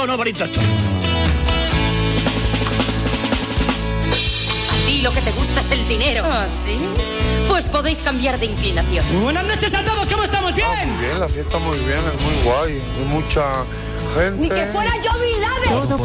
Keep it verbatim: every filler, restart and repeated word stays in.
o no, bonito esto? A ti lo que te gusta es el dinero. ¿Ah, sí? Pues podéis cambiar de inclinación. Muy buenas noches a todos, ¿cómo estamos? ¿Bien? Ah, muy bien, la fiesta muy bien, es muy guay. Hay mucha gente. Ni que fuera yo Bin Laden. Todo